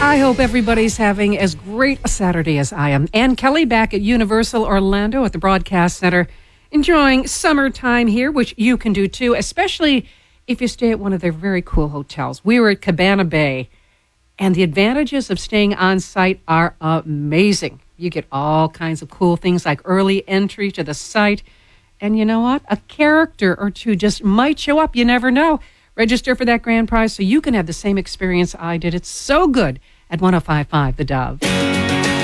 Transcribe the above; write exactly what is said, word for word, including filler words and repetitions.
I hope everybody's having as great a Saturday as I am. Ann Kelly back at Universal Orlando at the Broadcast Center, enjoying summertime here, which you can do too, especially if you stay at one of their very cool hotels. We were at Cabana Bay, and the advantages of staying on site are amazing. You get all kinds of cool things like early entry to the site. And you know what? A character or two just might show up. You never know. Register for that grand prize so you can have the same experience I did. It's so good at one oh five point five The Dove.